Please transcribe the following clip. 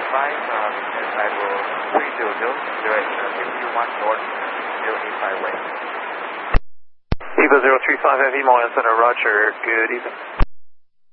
Sidewalk 300, direction 51 North, 085 West. Evo 035 Heavy, Moyan Center, Roger, good evening.